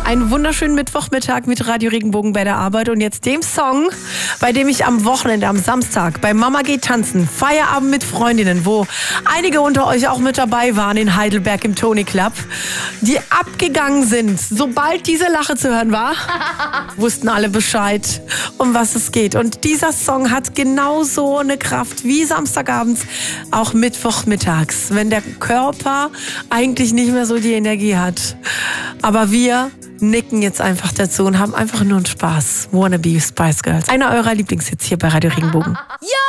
Einen wunderschönen Mittwochmittag mit Radio Regenbogen bei der Arbeit und jetzt dem Song, bei dem ich am Wochenende, am Samstag bei Mama geht tanzen, Feierabend mit Freundinnen, wo einige unter euch auch mit dabei waren in Heidelberg im Tony Club, die abgegangen sind. Sobald diese Lache zu hören war, wussten alle Bescheid, um was es geht. Und dieser Song hat genauso eine Kraft wie Samstagabends, auch Mittwochmittags, wenn der Körper eigentlich nicht mehr so die Energie hat. Aber wir nicken jetzt einfach dazu und haben einfach nur einen Spaß. Wannabe Spice Girls. Einer eurer Lieblingshits hier bei Radio Regenbogen. Ja!